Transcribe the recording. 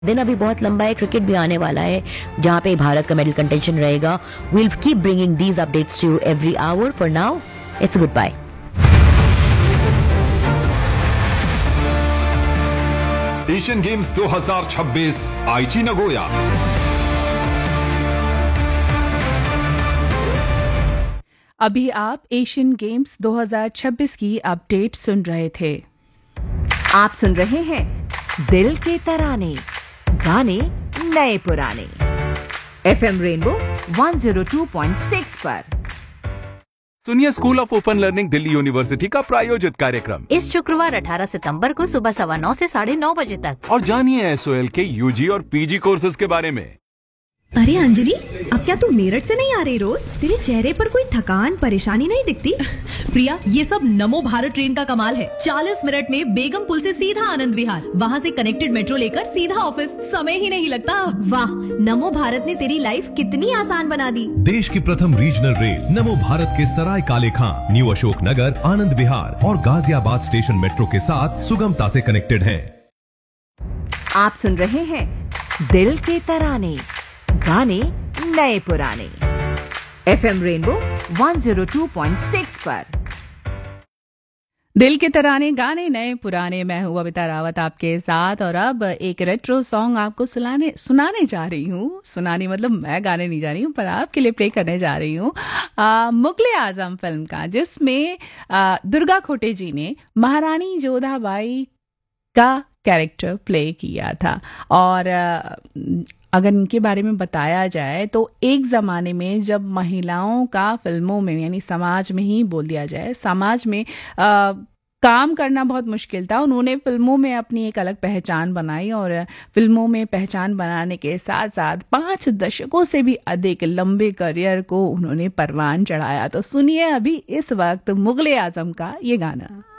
दिन अभी बहुत लंबा है, क्रिकेट भी आने वाला है जहां पे भारत का मेडल कंटेंशन रहेगा. We'll keep bringing these updates to you every hour. For now, it's a goodbye. Asian games 2026 आईची नगोया. अभी आप एशियन गेम्स 2026 की अपडेट सुन रहे थे. आप सुन रहे हैं दिल के तराने, गाने नए पुराने, FM रेनबो 102.6 पर. सुनिए school of open learning Delhi university का प्रायोजित कार्यक्रम इस शुक्रवार 18 सितंबर को सुबह 9:15 से 9:30 बजे तक. और जानिए SOL के UG और PG कोर्सेज के बारे में. अरे अंजलि, अब क्या तू मेरठ से नहीं आ रही रोज? तेरे चेहरे पर कोई थकान परेशानी नहीं दिखती? प्रिया, ये सब नमो भारत ट्रेन का कमाल है. 40 मिनट में बेगम पुल से सीधा आनंद विहार, वहाँ से कनेक्टेड मेट्रो लेकर सीधा ऑफिस, समय ही नहीं लगता. वाह, नमो भारत ने तेरी लाइफ कितनी आसान बना दी. देश की प्रथम रीजनल रेल नमो भारत के सराय काले खां, न्यू अशोक नगर, आनंद विहार और गाजियाबाद स्टेशन मेट्रो के साथ सुगमता से कनेक्टेड है. आप सुन रहे हैं दिल के तराने, गाने नए पुराने, FM रेनबो 102.6 पर. दिल के तराने गाने नए पुराने. मैं हूँ बबीता रावत आपके साथ और अब एक रेट्रो सॉन्ग आपको सुनाने जा रही हूँ. सुनाने मतलब मैं गाने नहीं जा रही हूँ, पर आपके लिए प्ले करने जा रही हूँ. मुगले आजम फिल्म का, जिसमें दुर्गा खोटे जी ने महारानी जोधाबाई का कैरेक्टर प्ले किया था. और अगर इनके बारे में बताया जाए तो एक ज़माने में जब महिलाओं का फिल्मों में, यानी समाज में ही बोल दिया जाए, समाज में काम करना बहुत मुश्किल था. उन्होंने फिल्मों में अपनी एक अलग पहचान बनाई और फिल्मों में पहचान बनाने के साथ साथ 5 दशकों से भी अधिक लंबे करियर को उन्होंने परवान चढ़ाया. तो सुनिए अभी इस वक्त मुगले आजम का ये गाना.